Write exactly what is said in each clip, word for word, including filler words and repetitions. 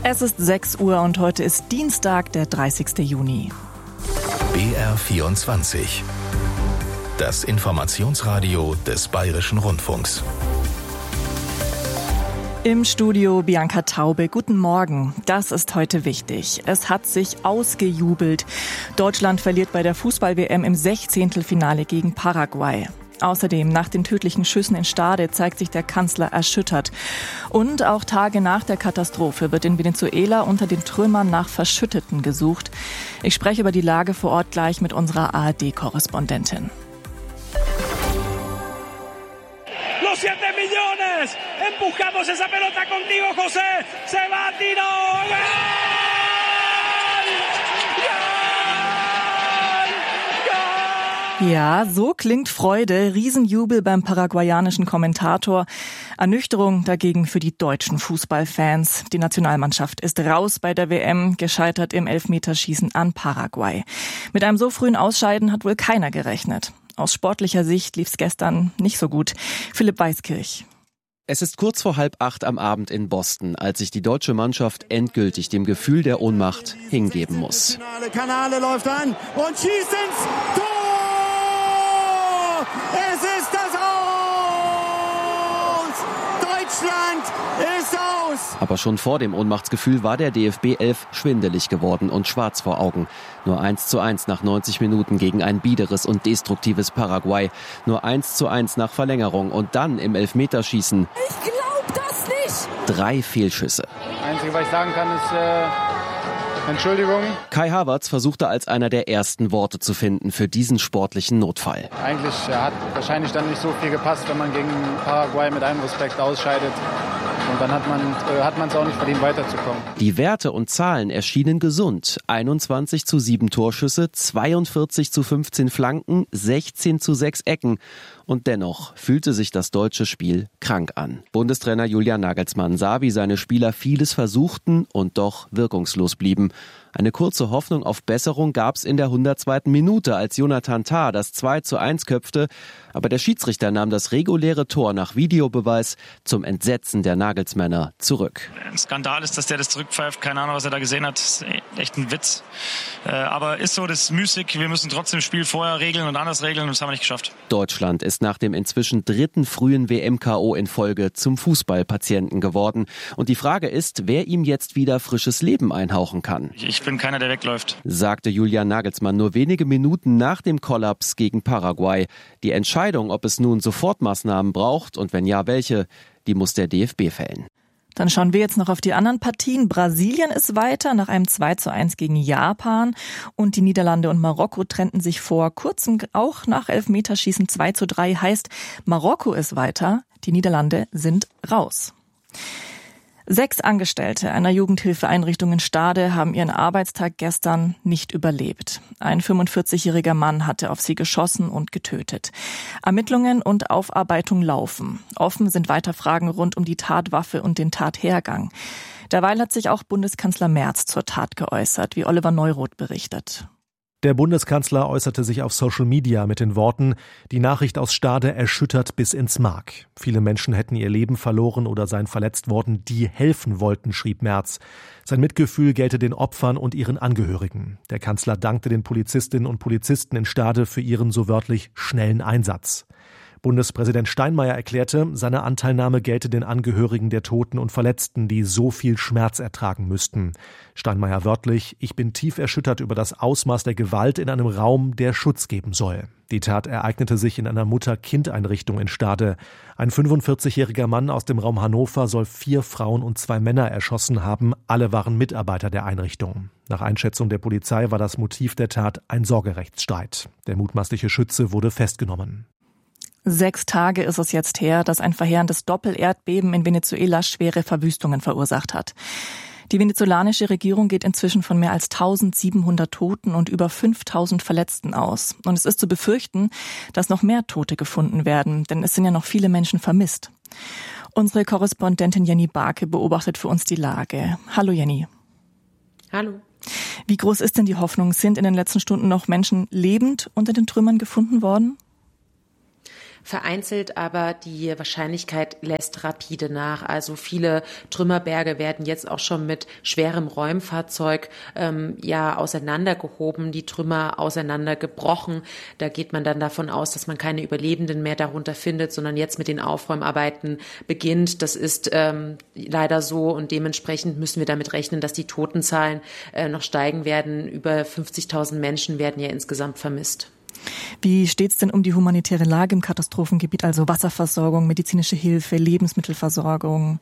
Es ist sechs Uhr und heute ist Dienstag, der dreißigsten Juni. B R vierundzwanzig. Das Informationsradio des Bayerischen Rundfunks. Im Studio Bianca Taube. Guten Morgen. Das ist heute wichtig. Es hat sich ausgejubelt. Deutschland verliert bei der Fußball-W M im Sechzehntelfinale gegen Paraguay. Außerdem, nach den tödlichen Schüssen in Stade zeigt sich der Kanzler erschüttert. Und auch Tage nach der Katastrophe wird in Venezuela unter den Trümmern nach Verschütteten gesucht. Ich spreche über die Lage vor Ort gleich mit unserer A R D-Korrespondentin. Los siete millones, empujamos esa pelota contigo, José, se va, tiro, ¡gol! Ja, so klingt Freude, Riesenjubel beim paraguayanischen Kommentator. Ernüchterung dagegen für die deutschen Fußballfans. Die Nationalmannschaft ist raus bei der W M, gescheitert im Elfmeterschießen an Paraguay. Mit einem so frühen Ausscheiden hat wohl keiner gerechnet. Aus sportlicher Sicht lief's gestern nicht so gut. Philipp Weiskirch. Es ist kurz vor halb acht am Abend in Boston, als sich die deutsche Mannschaft endgültig dem Gefühl der Ohnmacht hingeben muss. Kanale läuft an und schießt ins Tor! Es ist das Aus! Deutschland ist aus! Aber schon vor dem Ohnmachtsgefühl war der D F B elf schwindelig geworden und schwarz vor Augen. Nur eins zu eins nach neunzig Minuten gegen ein biederes und destruktives Paraguay. Nur eins zu eins nach Verlängerung und dann im Elfmeterschießen. Ich glaub das nicht! Drei Fehlschüsse. Einzige, was ich sagen kann, ist äh, Entschuldigung. Kai Havertz versuchte als einer der ersten Worte zu finden für diesen sportlichen Notfall. Eigentlich äh, hat wahrscheinlich dann nicht so viel gepasst, wenn man gegen Paraguay mit allem Respekt ausscheidet. Und dann hat man äh, hat man es auch nicht verdient, weiterzukommen. Die Werte und Zahlen erschienen gesund. einundzwanzig zu sieben Torschüsse, zweiundvierzig zu fünfzehn Flanken, sechzehn zu sechs Ecken. Und dennoch fühlte sich das deutsche Spiel krank an. Bundestrainer Julian Nagelsmann sah, wie seine Spieler vieles versuchten und doch wirkungslos blieben. Eine kurze Hoffnung auf Besserung gab's in der hundertzweiten Minute, als Jonathan Tah das zwei zu eins köpfte. Aber der Schiedsrichter nahm das reguläre Tor nach Videobeweis zum Entsetzen der Nagelsmänner zurück. Ein Skandal ist, dass der das zurückpfeift. Keine Ahnung, was er da gesehen hat. Das ist echt ein Witz. Aber ist so, das ist müßig. Wir müssen trotzdem das Spiel vorher regeln und anders regeln. Und das haben wir nicht geschafft. Deutschland ist nach dem inzwischen dritten frühen W M-K O in Folge zum Fußballpatienten geworden. Und die Frage ist, wer ihm jetzt wieder frisches Leben einhauchen kann. Ich bin keiner, der wegläuft, sagte Julian Nagelsmann nur wenige Minuten nach dem Kollaps gegen Paraguay. Die Entscheidung, ob es nun Sofortmaßnahmen braucht und wenn ja, welche, die muss der D F B fällen. Dann schauen wir jetzt noch auf die anderen Partien. Brasilien ist weiter nach einem zwei zu eins gegen Japan und die Niederlande und Marokko trennten sich vor kurzem auch nach Elfmeterschießen zwei zu drei. Heißt, Marokko ist weiter, die Niederlande sind raus. Sechs Angestellte einer Jugendhilfeeinrichtung in Stade haben ihren Arbeitstag gestern nicht überlebt. Ein fünfundvierzigjähriger Mann hatte auf sie geschossen und getötet. Ermittlungen und Aufarbeitung laufen. Offen sind weiter Fragen rund um die Tatwaffe und den Tathergang. Derweil hat sich auch Bundeskanzler Merz zur Tat geäußert, wie Oliver Neuroth berichtet. Der Bundeskanzler äußerte sich auf Social Media mit den Worten: Die Nachricht aus Stade erschüttert bis ins Mark. Viele Menschen hätten ihr Leben verloren oder seien verletzt worden, die helfen wollten, schrieb Merz. Sein Mitgefühl gelte den Opfern und ihren Angehörigen. Der Kanzler dankte den Polizistinnen und Polizisten in Stade für ihren so wörtlich schnellen Einsatz. Bundespräsident Steinmeier erklärte, seine Anteilnahme gelte den Angehörigen der Toten und Verletzten, die so viel Schmerz ertragen müssten. Steinmeier wörtlich: Ich bin tief erschüttert über das Ausmaß der Gewalt in einem Raum, der Schutz geben soll. Die Tat ereignete sich in einer Mutter-Kind-Einrichtung in Stade. Ein fünfundvierzigjähriger Mann aus dem Raum Hannover soll vier Frauen und zwei Männer erschossen haben. Alle waren Mitarbeiter der Einrichtung. Nach Einschätzung der Polizei war das Motiv der Tat ein Sorgerechtsstreit. Der mutmaßliche Schütze wurde festgenommen. Sechs Tage ist es jetzt her, dass ein verheerendes Doppelerdbeben in Venezuela schwere Verwüstungen verursacht hat. Die venezolanische Regierung geht inzwischen von mehr als eintausendsiebenhundert Toten und über fünftausend Verletzten aus. Und es ist zu befürchten, dass noch mehr Tote gefunden werden, denn es sind ja noch viele Menschen vermisst. Unsere Korrespondentin Jenny Barke beobachtet für uns die Lage. Hallo Jenny. Hallo. Wie groß ist denn die Hoffnung? Sind in den letzten Stunden noch Menschen lebend unter den Trümmern gefunden worden? Vereinzelt, aber die Wahrscheinlichkeit lässt rapide nach. Also viele Trümmerberge werden jetzt auch schon mit schwerem Räumfahrzeug ähm, ja auseinandergehoben, die Trümmer auseinandergebrochen. Da geht man dann davon aus, dass man keine Überlebenden mehr darunter findet, sondern jetzt mit den Aufräumarbeiten beginnt. Das ist ähm, leider so und dementsprechend müssen wir damit rechnen, dass die Totenzahlen äh, noch steigen werden. Über fünfzigtausend Menschen werden ja insgesamt vermisst. Wie steht's denn um die humanitäre Lage im Katastrophengebiet, also Wasserversorgung, medizinische Hilfe, Lebensmittelversorgung?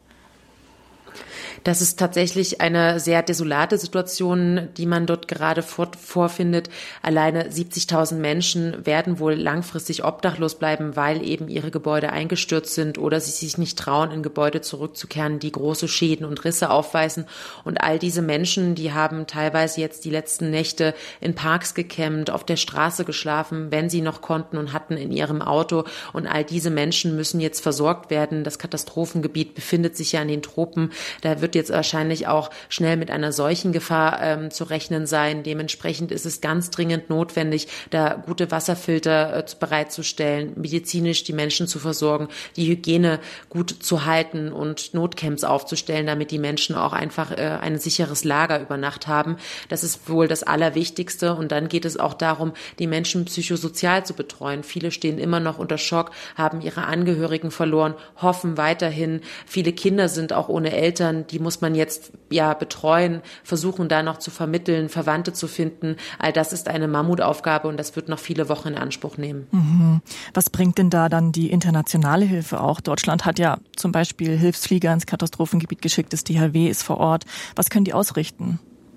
Das ist tatsächlich eine sehr desolate Situation, die man dort gerade vor, vorfindet. Alleine siebzigtausend Menschen werden wohl langfristig obdachlos bleiben, weil eben ihre Gebäude eingestürzt sind oder sie sich nicht trauen, in Gebäude zurückzukehren, die große Schäden und Risse aufweisen. Und all diese Menschen, die haben teilweise jetzt die letzten Nächte in Parks gecampt, auf der Straße geschlafen, wenn sie noch konnten und hatten in ihrem Auto. Und all diese Menschen müssen jetzt versorgt werden. Das Katastrophengebiet befindet sich ja in den Tropen. Da wird jetzt wahrscheinlich auch schnell mit einer Seuchengefahr ähm, zu rechnen sein. Dementsprechend ist es ganz dringend notwendig, da gute Wasserfilter äh, bereitzustellen, medizinisch die Menschen zu versorgen, die Hygiene gut zu halten und Notcamps aufzustellen, damit die Menschen auch einfach äh, ein sicheres Lager über Nacht haben. Das ist wohl das Allerwichtigste. Und dann geht es auch darum, die Menschen psychosozial zu betreuen. Viele stehen immer noch unter Schock, haben ihre Angehörigen verloren, hoffen weiterhin. Viele Kinder sind auch ohne Eltern, die muss man jetzt ja betreuen, versuchen da noch zu vermitteln, Verwandte zu finden. All das ist eine Mammutaufgabe und das wird noch viele Wochen in Anspruch nehmen. Mhm. Was bringt denn da dann die internationale Hilfe auch? Deutschland hat ja zum Beispiel Hilfsflieger ins Katastrophengebiet geschickt, das D H W ist vor Ort. Was können die ausrichten?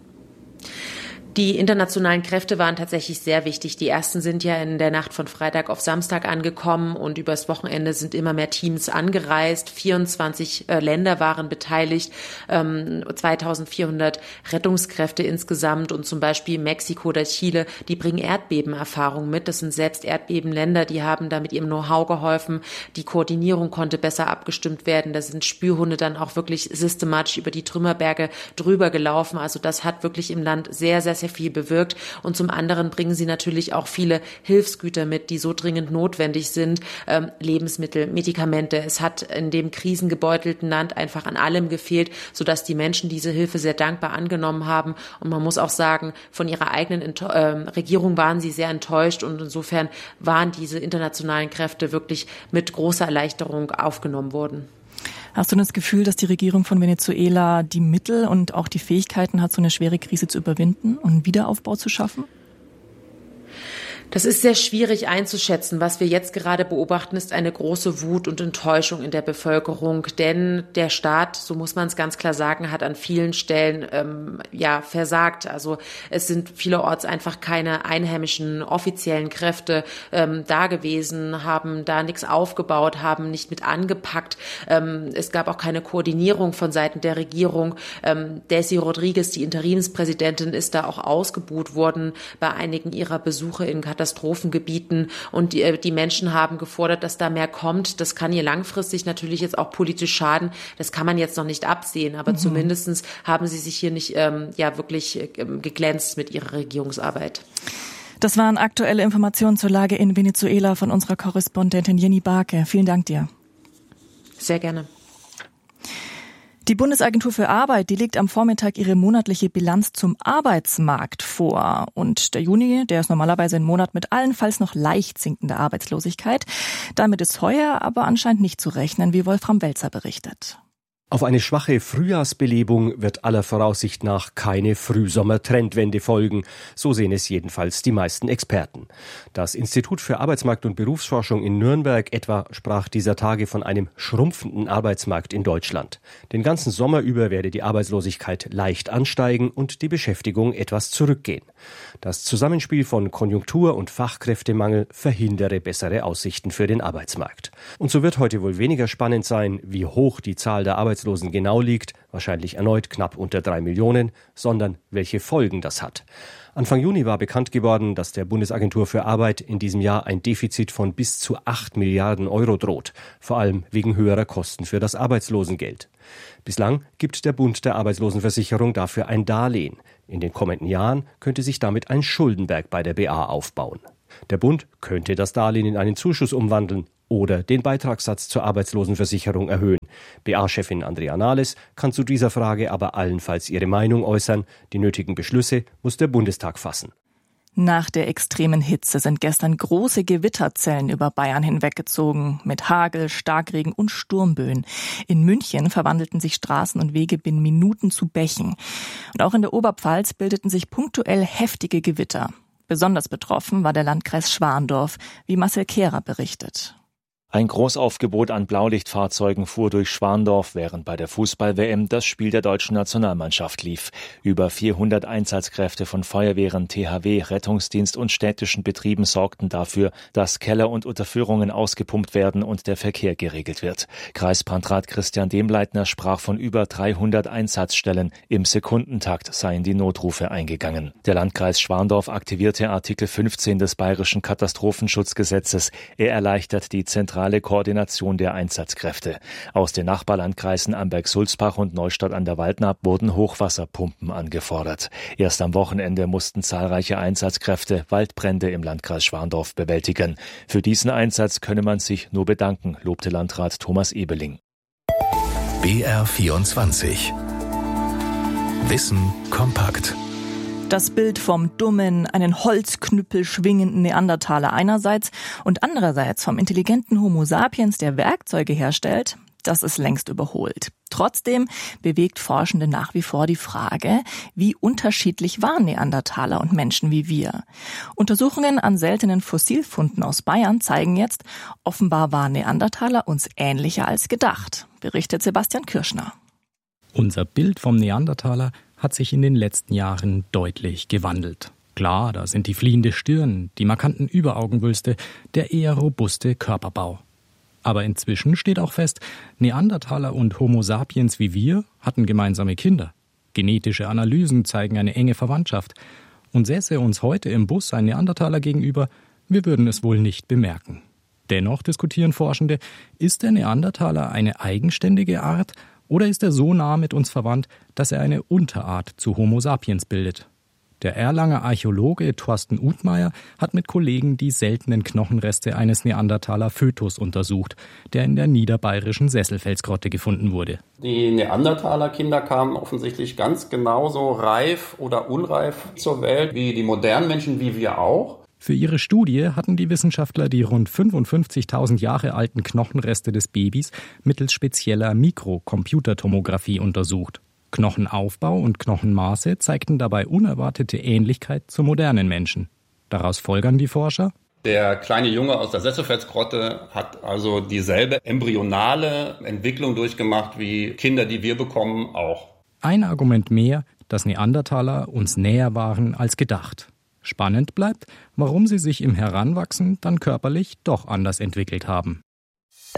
Die internationalen Kräfte waren tatsächlich sehr wichtig. Die ersten sind ja in der Nacht von Freitag auf Samstag angekommen und übers Wochenende sind immer mehr Teams angereist. vierundzwanzig äh, Länder waren beteiligt, ähm, zweitausendvierhundert Rettungskräfte insgesamt und zum Beispiel Mexiko oder Chile, die bringen Erdbebenerfahrung mit. Das sind selbst Erdbebenländer, die haben da mit ihrem Know-how geholfen. Die Koordinierung konnte besser abgestimmt werden. Da sind Spürhunde dann auch wirklich systematisch über die Trümmerberge drüber gelaufen. Also das hat wirklich im Land sehr, sehr, sehr viel bewirkt. Und zum anderen bringen sie natürlich auch viele Hilfsgüter mit, die so dringend notwendig sind. Ähm, Lebensmittel, Medikamente. Es hat in dem krisengebeutelten Land einfach an allem gefehlt, sodass die Menschen diese Hilfe sehr dankbar angenommen haben. Und man muss auch sagen, von ihrer eigenen Ento- äh, Regierung waren sie sehr enttäuscht. Und insofern waren diese internationalen Kräfte wirklich mit großer Erleichterung aufgenommen worden. Hast du das Gefühl, dass die Regierung von Venezuela die Mittel und auch die Fähigkeiten hat, so eine schwere Krise zu überwinden und einen Wiederaufbau zu schaffen? Das ist sehr schwierig einzuschätzen. Was wir jetzt gerade beobachten, ist eine große Wut und Enttäuschung in der Bevölkerung. Denn der Staat, so muss man es ganz klar sagen, hat an vielen Stellen ähm, ja versagt. Also es sind vielerorts einfach keine einheimischen offiziellen Kräfte ähm, da gewesen, haben da nichts aufgebaut, haben nicht mit angepackt. Ähm, es gab auch keine Koordinierung von Seiten der Regierung. Ähm, Desi Rodriguez, die Interimspräsidentin, ist da auch ausgebuht worden bei einigen ihrer Besuche in Katastrophengebieten und die, die Menschen haben gefordert, dass da mehr kommt. Das kann ihr langfristig natürlich jetzt auch politisch schaden. Das kann man jetzt noch nicht absehen, aber mhm. zumindestens haben sie sich hier nicht ähm, ja wirklich ähm, geglänzt mit ihrer Regierungsarbeit. Das waren aktuelle Informationen zur Lage in Venezuela von unserer Korrespondentin Jenny Barke. Vielen Dank dir. Sehr gerne. Die Bundesagentur für Arbeit, die legt am Vormittag ihre monatliche Bilanz zum Arbeitsmarkt vor. Und der Juni, der ist normalerweise ein Monat mit allenfalls noch leicht sinkender Arbeitslosigkeit. Damit ist heuer aber anscheinend nicht zu rechnen, wie Wolfram Welzer berichtet. Auf eine schwache Frühjahrsbelebung wird aller Voraussicht nach keine Frühsommer-Trendwende folgen. So sehen es jedenfalls die meisten Experten. Das Institut für Arbeitsmarkt- und Berufsforschung in Nürnberg etwa sprach dieser Tage von einem schrumpfenden Arbeitsmarkt in Deutschland. Den ganzen Sommer über werde die Arbeitslosigkeit leicht ansteigen und die Beschäftigung etwas zurückgehen. Das Zusammenspiel von Konjunktur- und Fachkräftemangel verhindere bessere Aussichten für den Arbeitsmarkt. Und so wird heute wohl weniger spannend sein, wie hoch die Zahl der Arbeitslosen genau liegt, wahrscheinlich erneut knapp unter drei Millionen, sondern welche Folgen das hat. Anfang Juni war bekannt geworden, dass der Bundesagentur für Arbeit in diesem Jahr ein Defizit von bis zu acht Milliarden Euro droht, vor allem wegen höherer Kosten für das Arbeitslosengeld. Bislang gibt der Bund der Arbeitslosenversicherung dafür ein Darlehen. In den kommenden Jahren könnte sich damit ein Schuldenberg bei der B A aufbauen. Der Bund könnte das Darlehen in einen Zuschuss umwandeln. oder den Beitragssatz zur Arbeitslosenversicherung erhöhen. B A-Chefin Andrea Nahles kann zu dieser Frage aber allenfalls ihre Meinung äußern. Die nötigen Beschlüsse muss der Bundestag fassen. Nach der extremen Hitze sind gestern große Gewitterzellen über Bayern hinweggezogen, mit Hagel, Starkregen und Sturmböen. In München verwandelten sich Straßen und Wege binnen Minuten zu Bächen. Und auch in der Oberpfalz bildeten sich punktuell heftige Gewitter. Besonders betroffen war der Landkreis Schwandorf, wie Marcel Kehrer berichtet. Ein Großaufgebot an Blaulichtfahrzeugen fuhr durch Schwandorf, während bei der Fußball-W M das Spiel der deutschen Nationalmannschaft lief. Über vierhundert Einsatzkräfte von Feuerwehren, T H W, Rettungsdienst und städtischen Betrieben sorgten dafür, dass Keller und Unterführungen ausgepumpt werden und der Verkehr geregelt wird. Kreispantrat Christian Demleitner sprach von über dreihundert Einsatzstellen. Im Sekundentakt seien die Notrufe eingegangen. Der Landkreis Schwandorf aktivierte Artikel fünfzehn des Bayerischen Katastrophenschutzgesetzes. Er erleichtert die zentrale Koordination der Einsatzkräfte. Aus den Nachbarlandkreisen Amberg-Sulzbach und Neustadt an der Waldnaab wurden Hochwasserpumpen angefordert. Erst am Wochenende mussten zahlreiche Einsatzkräfte Waldbrände im Landkreis Schwandorf bewältigen. Für diesen Einsatz könne man sich nur bedanken, lobte Landrat Thomas Ebeling. B R vierundzwanzig. Wissen kompakt. Das Bild vom dummen, einen Holzknüppel schwingenden Neandertaler einerseits und andererseits vom intelligenten Homo sapiens, der Werkzeuge herstellt, das ist längst überholt. Trotzdem bewegt Forschende nach wie vor die Frage, wie unterschiedlich waren Neandertaler und Menschen wie wir? Untersuchungen an seltenen Fossilfunden aus Bayern zeigen jetzt, offenbar waren Neandertaler uns ähnlicher als gedacht, berichtet Sebastian Kirschner. Unser Bild vom Neandertaler hat sich in den letzten Jahren deutlich gewandelt. Klar, da sind die fliehende Stirn, die markanten Überaugenwülste, der eher robuste Körperbau. Aber inzwischen steht auch fest, Neandertaler und Homo sapiens wie wir hatten gemeinsame Kinder. Genetische Analysen zeigen eine enge Verwandtschaft. Und säße uns heute im Bus ein Neandertaler gegenüber, wir würden es wohl nicht bemerken. Dennoch diskutieren Forschende, ist der Neandertaler eine eigenständige Art oder ist er so nah mit uns verwandt, dass er eine Unterart zu Homo sapiens bildet? Der Erlanger Archäologe Thorsten Uthmeier hat mit Kollegen die seltenen Knochenreste eines Neandertaler Fötus untersucht, der in der niederbayerischen Sesselfelsgrotte gefunden wurde. Die Neandertaler-Kinder kamen offensichtlich ganz genauso reif oder unreif zur Welt wie die modernen Menschen, wie wir auch. Für ihre Studie hatten die Wissenschaftler die rund fünfundfünfzigtausend Jahre alten Knochenreste des Babys mittels spezieller Mikrocomputertomographie untersucht. Knochenaufbau und Knochenmaße zeigten dabei unerwartete Ähnlichkeit zu modernen Menschen. Daraus folgern die Forscher: Der kleine Junge aus der Sesselfelsgrotte hat also dieselbe embryonale Entwicklung durchgemacht wie Kinder, die wir bekommen, auch. Ein Argument mehr, dass Neandertaler uns näher waren als gedacht. Spannend bleibt, warum sie sich im Heranwachsen dann körperlich doch anders entwickelt haben.